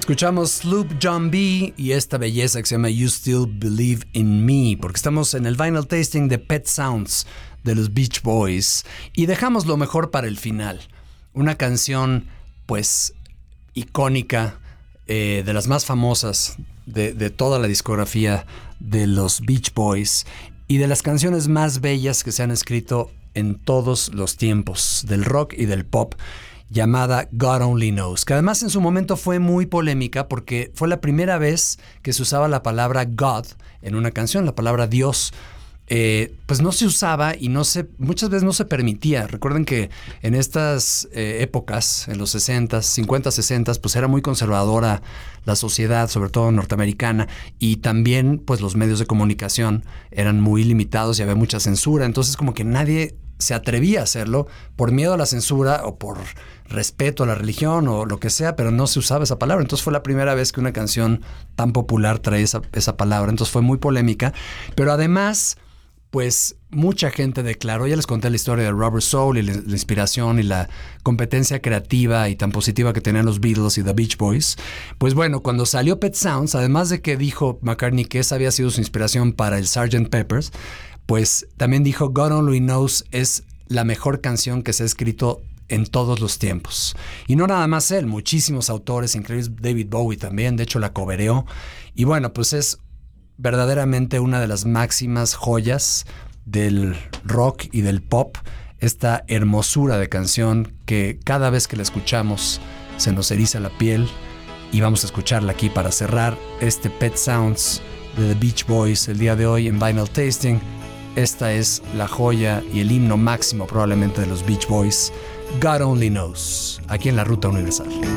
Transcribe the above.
Escuchamos Sloop John B. y esta belleza que se llama You Still Believe in Me, porque estamos en el vinyl tasting de Pet Sounds de los Beach Boys y dejamos lo mejor para el final. Una canción, pues, icónica, de las más famosas de toda la discografía de los Beach Boys y de las canciones más bellas que se han escrito en todos los tiempos del rock y del pop, llamada God Only Knows, que además en su momento fue muy polémica porque fue la primera vez que se usaba la palabra God en una canción, la palabra Dios. Pues no se usaba y muchas veces no se permitía. Recuerden que en estas épocas, en los 60s, 50, 60, pues era muy conservadora la sociedad, sobre todo norteamericana, y también pues los medios de comunicación eran muy limitados y había mucha censura. Entonces como que nadie se atrevía a hacerlo por miedo a la censura o por respeto a la religión o lo que sea, pero no se usaba esa palabra. Entonces fue la primera vez que una canción tan popular trae esa palabra. Entonces fue muy polémica, pero además, pues mucha gente declaró, ya les conté la historia de Rubber Soul y la inspiración y la competencia creativa y tan positiva que tenían los Beatles y The Beach Boys. Pues bueno, cuando salió Pet Sounds, además de que dijo McCartney que esa había sido su inspiración para el Sgt. Pepper's, pues también dijo God Only Knows es la mejor canción que se ha escrito en todos los tiempos. Y no nada más él, muchísimos autores, incluidos David Bowie también, de hecho la covereó. Y bueno, pues es verdaderamente una de las máximas joyas del rock y del pop, esta hermosura de canción que cada vez que la escuchamos se nos eriza la piel, y vamos a escucharla aquí para cerrar este Pet Sounds de The Beach Boys el día de hoy en Vinyl Tasting. Esta es la joya y el himno máximo probablemente de los Beach Boys, God Only Knows, aquí en la Ruta Universal.